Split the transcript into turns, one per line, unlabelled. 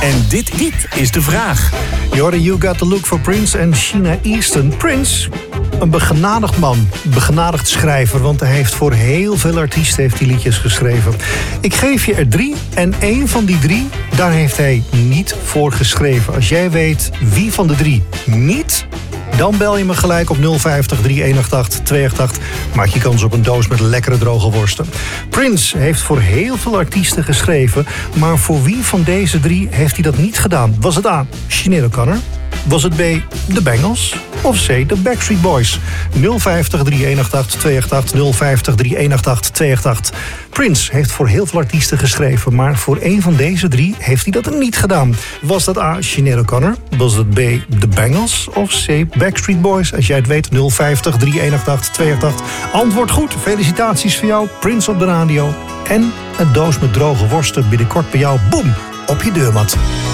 En dit is de vraag.
Jordan, You Got the Look for Prince en Sheena Easton. Prince, een begenadigd man, begenadigd schrijver, want hij heeft voor heel veel artiesten liedjes geschreven. Ik geef je er 3 en 1 van die 3, daar heeft hij niet voor geschreven. Als jij weet wie van de 3 niet, dan bel je me gelijk op 050 3188 288. Maak je kans op een doos met lekkere droge worsten. Prince heeft voor heel veel artiesten geschreven, maar voor wie van deze 3 heeft hij dat niet gedaan? Was het A, Sinéad O'Connor? Was het B, The Bangles? Of C, The Backstreet Boys? 050 3188 288, 050 3188 288. Prince heeft voor heel veel artiesten geschreven, maar voor één van deze 3 heeft hij dat niet gedaan. Was dat A, Sinéad O'Connor? Was het B, The Bangles? Of C, Backstreet Boys? Als jij het weet, 050 3188 288. Antwoord goed, felicitaties voor jou. Prince op de radio. En een doos met droge worsten binnenkort bij jou. Boom, op je deurmat.